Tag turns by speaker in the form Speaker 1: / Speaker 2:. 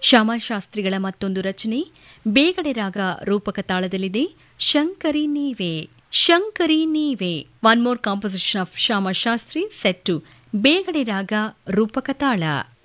Speaker 1: ಶ್ಯಾಮಶಾಸ್ತ್ರಿಗಳ ಮತ್ತೊಂದು ರಚನೆ ಬೇಗಡೆ ರಾಗ ರೂಪಕ ತಾಳದಲ್ಲಿದೆ. ಶಂಕರಿ ನೀವೇ ಶಂಕರಿ ನೀವೇ. One more composition of Shyamashastri set to Begada ರಾಗ ರೂಪಕ ತಾಳ.